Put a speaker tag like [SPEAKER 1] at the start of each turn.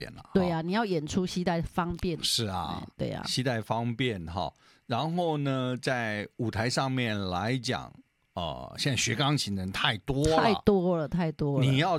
[SPEAKER 1] 了。
[SPEAKER 2] 对啊，你要演出携带方便。
[SPEAKER 1] 是啊，
[SPEAKER 2] 对啊，
[SPEAKER 1] 携带方便哈。然后呢，在舞台上面来讲，现在学钢琴的人太多了，
[SPEAKER 2] 太多了。
[SPEAKER 1] 你要